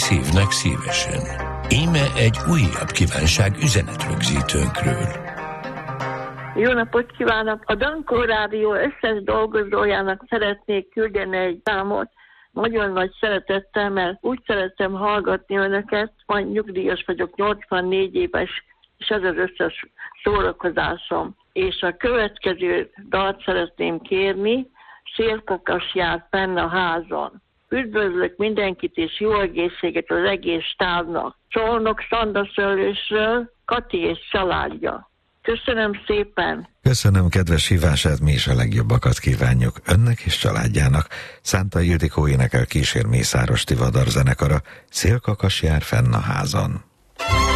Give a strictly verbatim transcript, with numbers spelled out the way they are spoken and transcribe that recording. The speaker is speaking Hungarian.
szívnek szívesen. Íme egy újabb kívánság üzenetrögzítőnkről. Jó napot kívánok! A Dankó Rádió összes dolgozójának szeretnék küldeni egy számot, nagyon nagy szeretettel, mert úgy szeretem hallgatni önöket, majd nyugdíjas vagyok, nyolcvannégy éves, és ez az összes szórakozásom. És a következő dalt szeretném kérni, Szélkakas jár fenn a házon. Üdvözlök mindenkit, és jó egészséget az egész stábnak. Szolnok Szandaszőlősről, Kati és családja. Köszönöm szépen! Köszönöm kedves hívását, mi is a legjobbakat kívánjuk önnek és családjának. Szánta Ildikó énekel, kísér Mészáros Tivadar zenekara, Szélkakas jár fenn a házon.